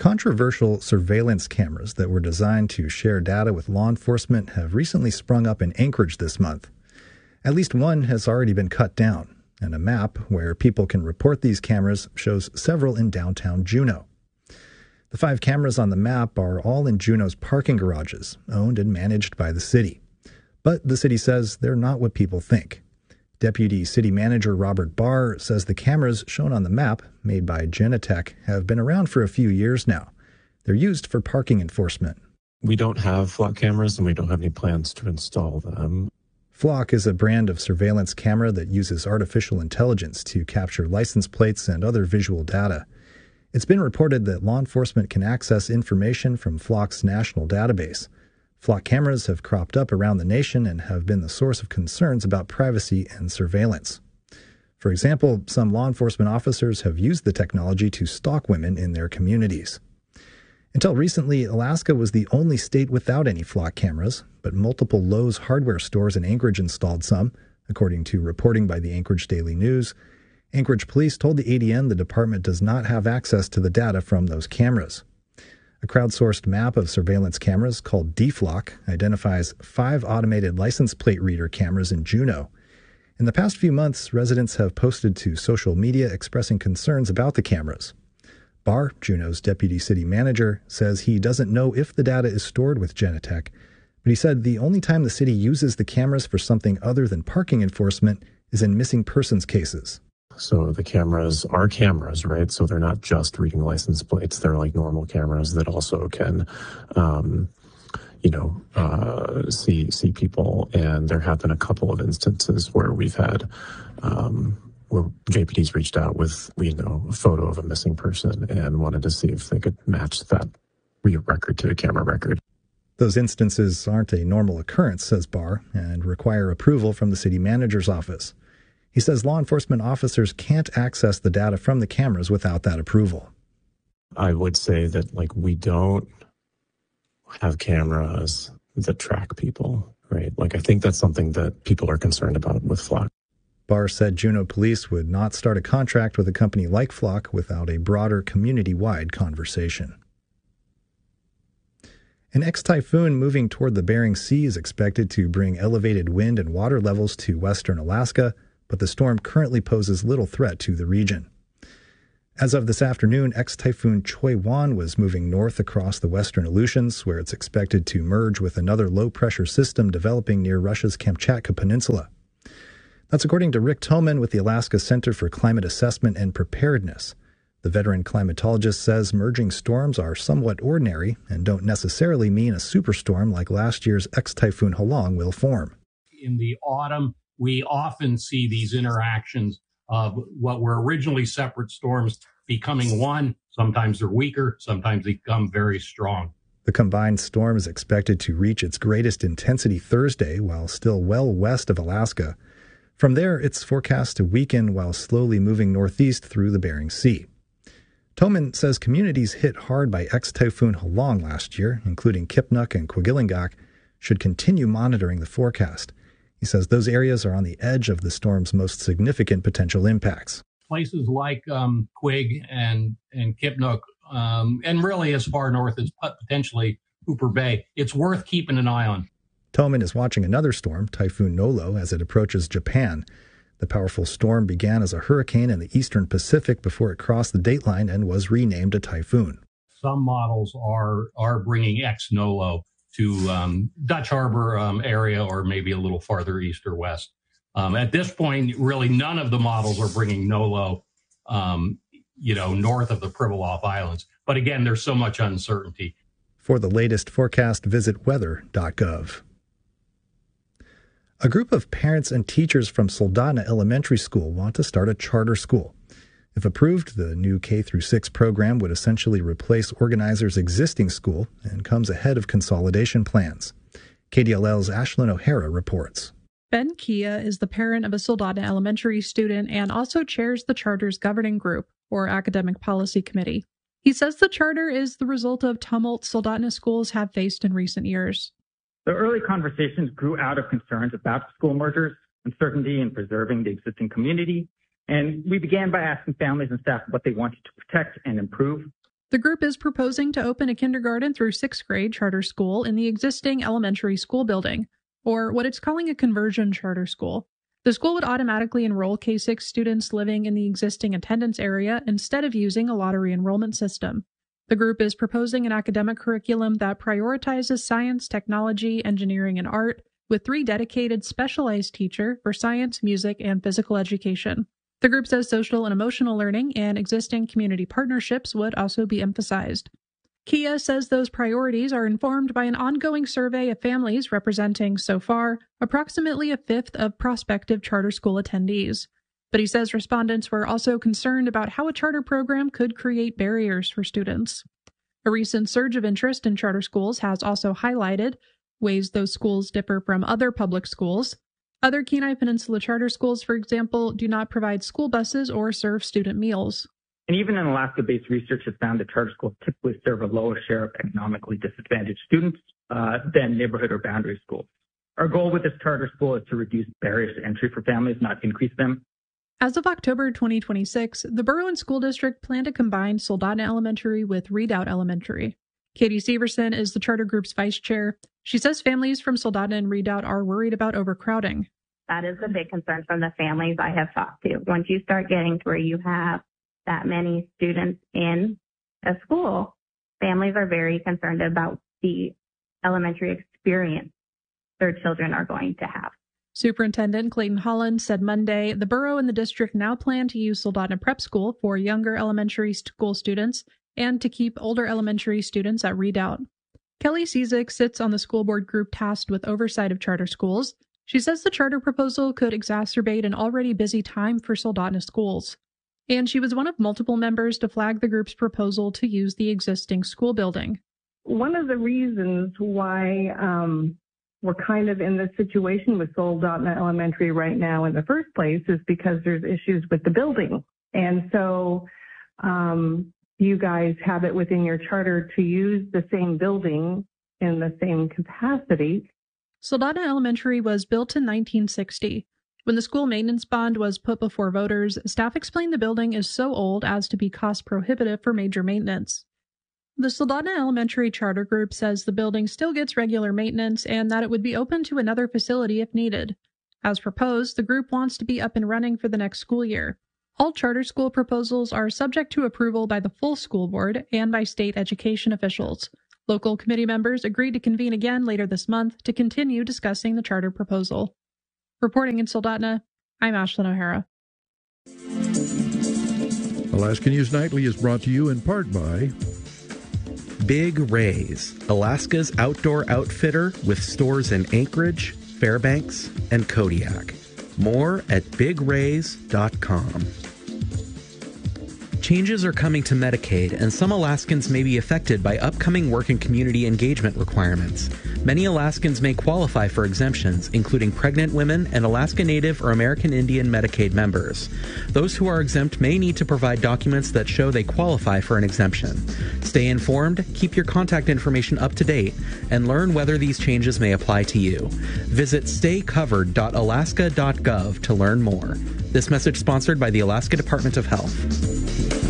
Controversial surveillance cameras that were designed to share data with law enforcement have recently sprung up in Anchorage this month. At least one has already been cut down, and a map where people can report these cameras shows several in downtown Juneau. The 5 cameras on the map are all in Juneau's parking garages, owned and managed by the city. But the city says they're not what people think. Deputy City Manager Robert Barr says the cameras shown on the map, made by Genetec, have been around for a few years now. They're used for parking enforcement. We don't have flock cameras and we don't have any plans to install them. Flock is a brand of surveillance camera that uses artificial intelligence to capture license plates and other visual data. It's been reported that law enforcement can access information from Flock's national database. Flock cameras have cropped up around the nation and have been the source of concerns about privacy and surveillance. For example, some law enforcement officers have used the technology to stalk women in their communities. Until recently, Alaska was the only state without any Flock cameras, but multiple Lowe's hardware stores in Anchorage installed some, according to reporting by the Anchorage Daily News. Anchorage police told the ADN the department does not have access to the data from those cameras. A crowdsourced map of surveillance cameras called DFlock identifies 5 automated license plate reader cameras in Juneau. In the past few months, residents have posted to social media expressing concerns about the cameras. Barr, Juneau's deputy city manager, says he doesn't know if the data is stored with Genetec, but he said the only time the city uses the cameras for something other than parking enforcement is in missing persons cases. So the cameras are cameras, right? So they're not just reading license plates. They're like normal cameras that also can, see people. And there have been a couple of instances where we've had, where JPD's reached out with, a photo of a missing person and wanted to see if they could match that record to a camera record. Those instances aren't a normal occurrence, says Barr, and require approval from the city manager's office. He says law enforcement officers can't access the data from the cameras without that approval. I would say that, we don't have cameras that track people, right? I think that's something that people are concerned about with Flock. Barr said Juneau police would not start a contract with a company like Flock without a broader community-wide conversation. An ex-typhoon moving toward the Bering Sea is expected to bring elevated wind and water levels to western Alaska, but the storm currently poses little threat to the region. As of this afternoon, ex-typhoon Choi Wan was moving north across the western Aleutians, where it's expected to merge with another low-pressure system developing near Russia's Kamchatka Peninsula. That's according to Rick Tillman with the Alaska Center for Climate Assessment and Preparedness. The veteran climatologist says merging storms are somewhat ordinary and don't necessarily mean a superstorm like last year's ex-typhoon Halong will form. In the autumn, we often see these interactions of what were originally separate storms becoming one. Sometimes they're weaker, sometimes they become very strong. The combined storm is expected to reach its greatest intensity Thursday while still well west of Alaska. From there, it's forecast to weaken while slowly moving northeast through the Bering Sea. Toman says communities hit hard by ex-typhoon Halong last year, including Kipnuk and Kwagilingak, should continue monitoring the forecast. He says those areas are on the edge of the storm's most significant potential impacts. Places like Quig and Kipnuk, and really as far north as potentially Hooper Bay, it's worth keeping an eye on. Toman is watching another storm, Typhoon Nolo, as it approaches Japan. The powerful storm began as a hurricane in the eastern Pacific before it crossed the dateline and was renamed a typhoon. Some models are bringing ex-Nolo to Dutch Harbor area or maybe a little farther east or west. At this point, really none of the models are bringing Nolo, north of the Pribilof Islands. But again, there's so much uncertainty. For the latest forecast, visit weather.gov. A group of parents and teachers from Soldotna Elementary School want to start a charter school. If approved, the new K-6 program would essentially replace organizers' existing school and comes ahead of consolidation plans. KDLL's Ashlyn O'Hara reports. Ben Kia is the parent of a Soldotna Elementary student and also chairs the charter's governing group, or Academic Policy Committee. He says the charter is the result of tumult Soldotna schools have faced in recent years. The early conversations grew out of concerns about school mergers, uncertainty in preserving the existing community, and we began by asking families and staff what they wanted to protect and improve. The group is proposing to open a kindergarten through 6th grade charter school in the existing elementary school building, or what it's calling a conversion charter school. The school would automatically enroll K-6 students living in the existing attendance area instead of using a lottery enrollment system. The group is proposing an academic curriculum that prioritizes science, technology, engineering, and art, with 3 dedicated specialized teachers for science, music, and physical education. The group says social and emotional learning and existing community partnerships would also be emphasized. Kia says those priorities are informed by an ongoing survey of families representing, so far, approximately a fifth of prospective charter school attendees. But he says respondents were also concerned about how a charter program could create barriers for students. A recent surge of interest in charter schools has also highlighted ways those schools differ from other public schools. Other Kenai Peninsula charter schools, for example, do not provide school buses or serve student meals. And even in Alaska-based research has found that charter schools typically serve a lower share of economically disadvantaged students than neighborhood or boundary schools. Our goal with this charter school is to reduce barriers to entry for families, not increase them. As of October 2026, the Berwyn School District planned to combine Soldotna Elementary with Redoubt Elementary. Katie Severson is the charter group's vice chair. She says families from Soldotna and Redoubt are worried about overcrowding. That is a big concern from the families I have talked to. Once you start getting to where you have that many students in a school, families are very concerned about the elementary experience their children are going to have. Superintendent Clayton Holland said Monday the borough and the district now plan to use Soldotna Prep School for younger elementary school students and to keep older elementary students at Redoubt. Kelly Cizik sits on the school board group tasked with oversight of charter schools. She says the charter proposal could exacerbate an already busy time for Soldotna schools. And she was one of multiple members to flag the group's proposal to use the existing school building. One of the reasons why we're kind of in this situation with Soldotna Elementary right now in the first place is because there's issues with the building. And so you guys have it within your charter to use the same building in the same capacity. Soldotna Elementary was built in 1960. When the school maintenance bond was put before voters, staff explained the building is so old as to be cost prohibitive for major maintenance. The Soldotna Elementary Charter Group says the building still gets regular maintenance and that it would be open to another facility if needed. As proposed, the group wants to be up and running for the next school year. All charter school proposals are subject to approval by the full school board and by state education officials. Local committee members agreed to convene again later this month to continue discussing the charter proposal. Reporting in Soldotna, I'm Ashlyn O'Hara. Alaska News Nightly is brought to you in part by Big Rays, Alaska's outdoor outfitter with stores in Anchorage, Fairbanks, and Kodiak. More at bigrays.com. Changes are coming to Medicaid, and some Alaskans may be affected by upcoming work and community engagement requirements. Many Alaskans may qualify for exemptions, including pregnant women and Alaska Native or American Indian Medicaid members. Those who are exempt may need to provide documents that show they qualify for an exemption. Stay informed, keep your contact information up to date, and learn whether these changes may apply to you. Visit staycovered.alaska.gov to learn more. This message sponsored by the Alaska Department of Health.